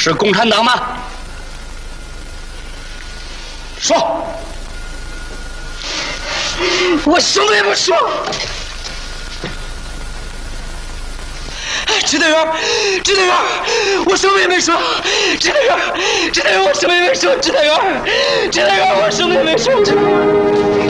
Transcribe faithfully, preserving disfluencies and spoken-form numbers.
是共产党吗？说。 我什么也没说。支队员，支队员，我什么也没说。支队员，支队员，我什么也没说。支队员，支队员，我什么也没说。